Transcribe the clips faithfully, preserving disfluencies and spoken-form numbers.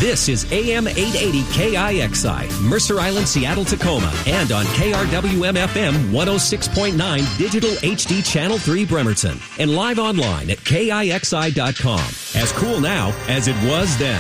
This is A M eight eighty K I X I, Mercer Island, Seattle, Tacoma, and on K R W M F M one oh six point nine Digital H D Channel three Bremerton, and live online at K I X I dot com. As cool now as it was then.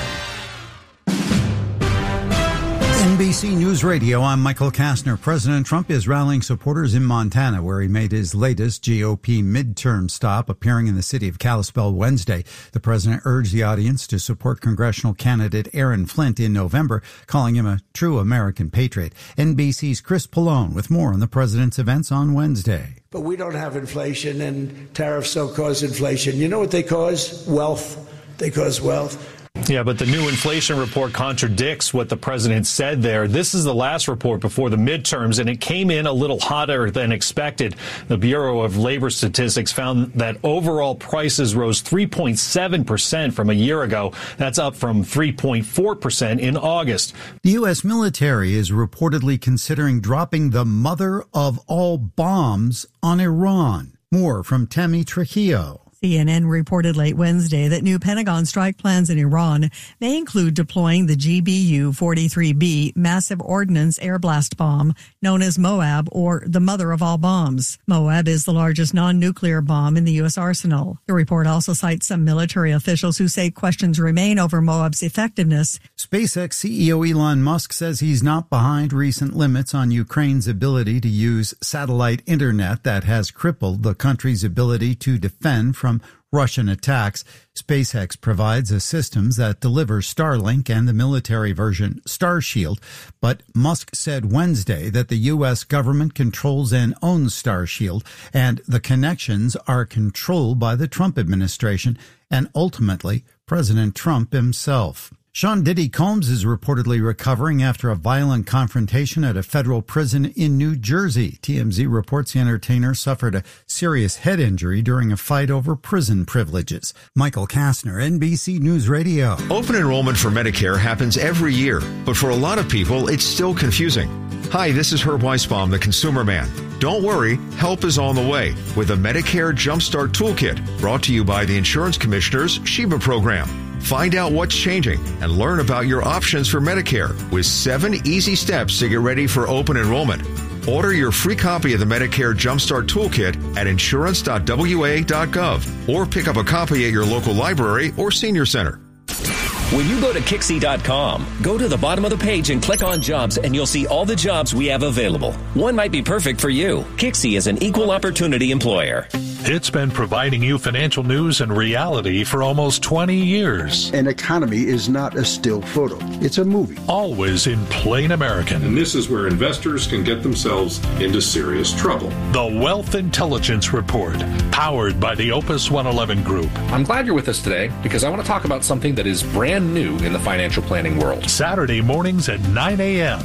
N B C News Radio, I'm Michael Kastner. President Trump is rallying supporters in Montana, where he made his latest G O P midterm stop, appearing in the city of Kalispell Wednesday. The president urged the audience to support congressional candidate Aaron Flint in November, calling him a true American patriot. N B C's Chris Pallone with more on the president's events on Wednesday. But we don't have inflation, and tariffs don't cause inflation. You know what they cause? Wealth. They cause wealth. Yeah, but the new inflation report contradicts what the president said there. This is the last report before the midterms, and it came in a little hotter than expected. The Bureau of Labor Statistics found that overall prices rose three point seven percent from a year ago. That's up from three point four percent in August. The U S military is reportedly considering dropping the mother of all bombs on Iran. More from Tammy Trujillo. C N N reported late Wednesday that new Pentagon strike plans in Iran may include deploying the G B U forty-three B massive ordnance air blast bomb known as Moab, or the mother of all bombs. Moab is the largest non-nuclear bomb in the U S arsenal. The report also cites some military officials who say questions remain over Moab's effectiveness. SpaceX C E O Elon Musk says he's not behind recent limits on Ukraine's ability to use satellite internet that has crippled the country's ability to defend from Russian attacks. SpaceX provides a systems that delivers Starlink and the military version Starshield, but Musk said Wednesday that the U S government controls and owns Starshield, and the connections are controlled by the Trump administration and ultimately President Trump himself. Sean Diddy Combs is reportedly recovering after a violent confrontation at a federal prison in New Jersey. T M Z reports the entertainer suffered a serious head injury during a fight over prison privileges. Michael Kastner, N B C News Radio. Open enrollment for Medicare happens every year, but for a lot of people, it's still confusing. Hi, this is Herb Weisbaum, the Consumer Man. Don't worry, help is on the way with a Medicare Jumpstart Toolkit brought to you by the Insurance Commissioner's Sheba program. Find out what's changing and learn about your options for Medicare with seven easy steps to get ready for open enrollment. Order your free copy of the Medicare Jumpstart Toolkit at insurance dot w a dot gov or pick up a copy at your local library or senior center. When you go to Kixie dot com, go to the bottom of the page and click on jobs, and you'll see all the jobs we have available. One might be perfect for you. Kixie is an equal opportunity employer. It's been providing you financial news and reality for almost twenty years. An economy is not a still photo. It's a movie. Always in plain American. And this is where investors can get themselves into serious trouble. The Wealth Intelligence Report, powered by the Opus one eleven Group. I'm glad you're with us today because I want to talk about something that is brand new in the financial planning world. Saturday mornings at nine a.m.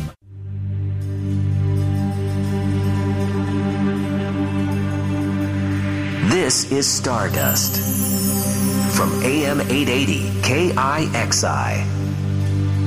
This is Stardust from A M eight eighty K I X I.